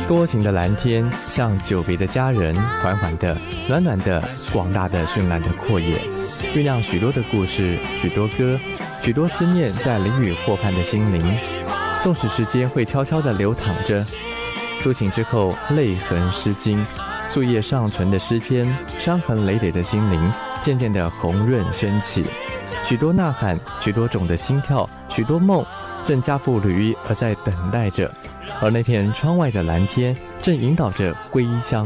多情的蓝天像久别的家人，缓缓的、暖暖的、广大的绚烂的阔野，酝酿许多的故事，许多歌，许多思念在淋雨或盼的心灵。纵使时间会悄悄地流淌着，抒情之后泪痕湿巾，树叶上纯的诗篇，伤痕累累的心灵渐渐地红润升起。许多呐喊，许多种的心跳，许多梦正加付履而在等待着，而那片窗外的蓝天正引导着归乡